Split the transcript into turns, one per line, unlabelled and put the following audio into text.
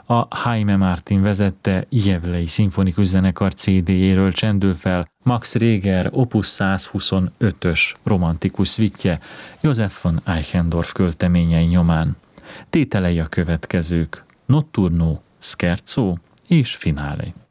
A Jaime Martin vezette Ijevlei Szimfonikus Zenekar CD-jéről csendül fel Max Reger Opus 125-ös romantikus szvittje Joseph von Eichendorff költeményei nyomán. Tételei a következők: Notturno, Scherzo és Finale.